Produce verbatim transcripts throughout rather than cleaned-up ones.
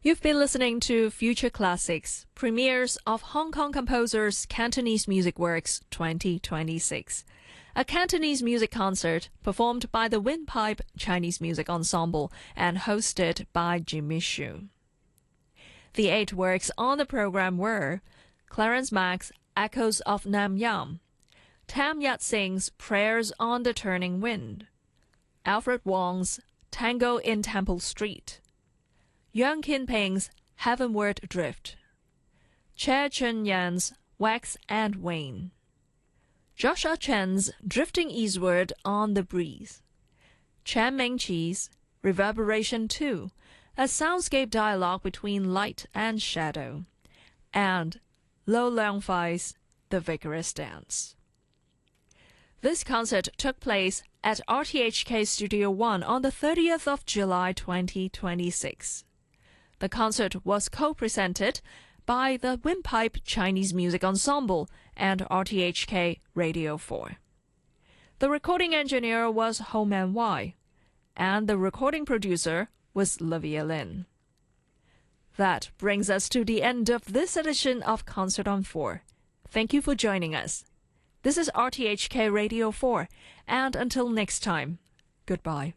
You've been listening to Future Classics, premieres of Hong Kong composers' Cantonese Music Works twenty twenty-six, a Cantonese music concert performed by the Windpipe Chinese Music Ensemble and hosted by Jimmy Xu. The eight works on the program were Clarence Mack's Echoes of Nam Yam, Tam Yat Sing's Prayers on the Turning Wind, Alfred Wong's Tango in Temple Street, Yuan Kinping's Heavenward Drift, Che Chun-yan's Wax and Wane, Joshua Chen's Drifting Eastward on the Breeze, Chen Mingqi's Reverberation two, a soundscape dialogue between light and shadow, and Lo Liangfai's The Vigorous Dance. This concert took place at R T H K Studio One on the thirtieth of July twenty twenty-six. The concert was co-presented by the Windpipe Chinese Music Ensemble and R T H K Radio four. The recording engineer was Ho Man Wai, and the recording producer was Livia Lin. That brings us to the end of this edition of Concert on four. Thank you for joining us. This is R T H K Radio four, and until next time, goodbye.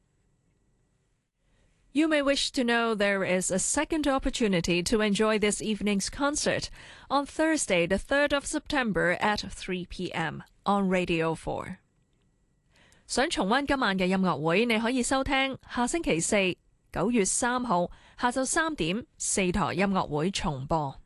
You may wish to know there is a second opportunity to enjoy this evening's concert on Thursday, the third of September at three p m on Radio four. 想重溫今晚嘅音樂會，你可以收聽下星期四九月三號下晝三點四台音樂會重播。